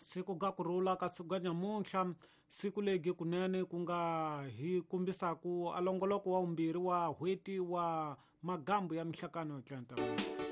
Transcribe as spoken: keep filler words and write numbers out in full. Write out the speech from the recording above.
siku ga kurhula ka siku ga nyamuntlha siku legi kunene ku nga hi kumbisaku alongoloko wa umbirhi wa hweti wa magambo ya mihlakano yo tlenta.